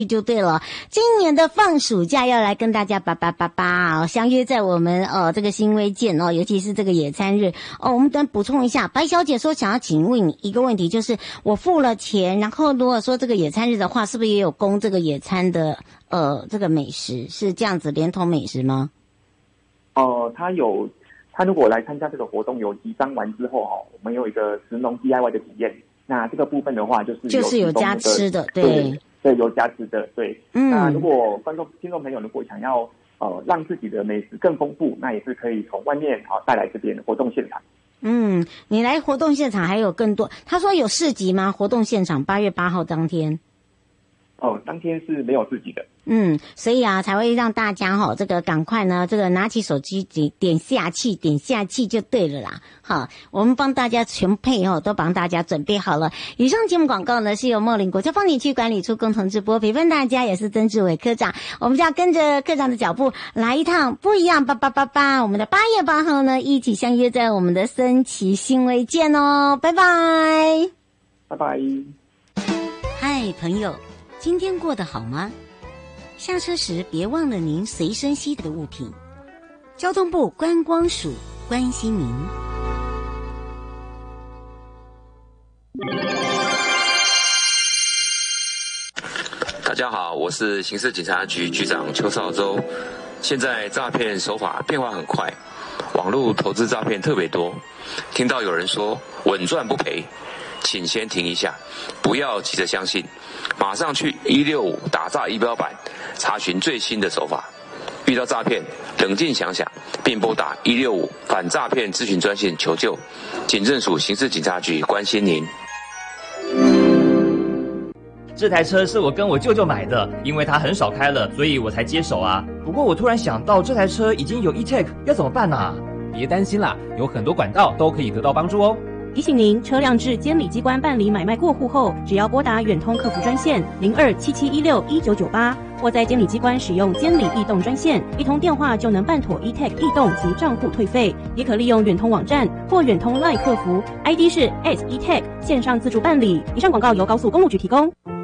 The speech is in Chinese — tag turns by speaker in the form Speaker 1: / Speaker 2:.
Speaker 1: 就对了，今年的放暑假要来跟大家相约在我们这个新威健尤其是这个野餐日我们等补充一下，白小姐说想要请问你一个问题，就是我付了钱，然后如果说这个野餐日的话，是不是也有供这个野餐的这个美食，是这样子连同美食吗？
Speaker 2: 他如果来参加这个活动，有集章完之后我们有一个食农 DIY 的体验，那这个部分的话就是有加吃的，对，有加吃的，对。那如果听众朋友如果想要让自己的美食更丰富，那也是可以从外面带来这边活动现场。
Speaker 1: 你来活动现场还有更多。他说有市集吗？活动现场8月8号当天。
Speaker 2: 当天是没有市集的。
Speaker 1: 所以才会让大家这个赶快呢，这个拿起手机点下去就对了啦。我们帮大家全配都帮大家准备好了。以上节目广告呢是由茂林国家风景区管理处共同直播，陪伴大家也是曾志伟科长。我们就要跟着科长的脚步来一趟不一样我们的8月8号呢，一起相约在我们的森奇新威见哦，拜拜。
Speaker 2: 拜拜。
Speaker 1: 嗨，朋友，今天过得好吗？下车时别忘了您随身携带的物品。交通部观光署关心您。
Speaker 3: 大家好，我是刑事警察局局长邱少洲。现在诈骗手法变化很快，网络投资诈骗特别多。听到有人说稳赚不赔，请先停一下，不要急着相信，马上去165打诈仪表板查询最新的手法。遇到诈骗，冷静想想，并拨打165反诈骗咨询专线求救。警政署刑事警察局关心您。
Speaker 4: 这台车是我跟我舅舅买的，因为他很少开了，所以我才接手啊。不过我突然想到，这台车已经有 eTag， 要怎么办啊？
Speaker 5: 别担心啦，有很多管道都可以得到帮助哦。
Speaker 6: 提醒您，车辆至监理机关办理买卖过户后，只要拨打远通客服专线0277161998，或在监理机关使用监理易动专线，一通电话就能办妥 eTag 易动及账户退费。也可利用远通网站或远通 LINE 客服 ，ID 是 @eTag 线上自助办理。以上广告由高速公路局提供。